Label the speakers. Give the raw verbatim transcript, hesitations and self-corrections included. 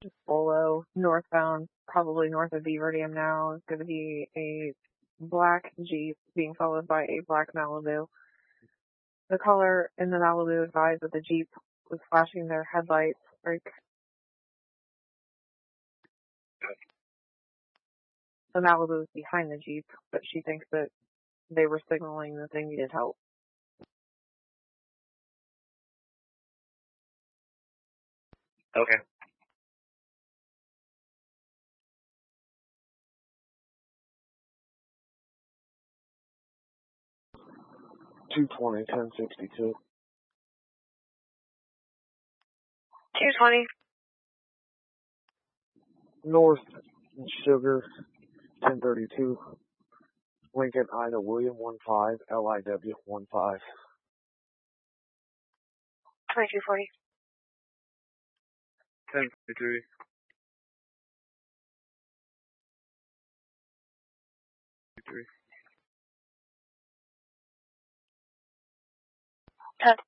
Speaker 1: Bolo, northbound, probably north of Beaver Dam now, is going to be a black Jeep being followed by a black Malibu. The caller in the Malibu advised that the Jeep was flashing their headlights. Like, the Malibu was behind the Jeep, but she thinks that they were signaling that they needed help.
Speaker 2: Okay.
Speaker 3: two twenty, ten sixty-two.
Speaker 1: two twenty.
Speaker 3: North Sugar, ten thirty-two. Lincoln Ida William, one five, L I W, one five.
Speaker 1: twenty-two forty.
Speaker 2: ten fifty-three.
Speaker 1: ten.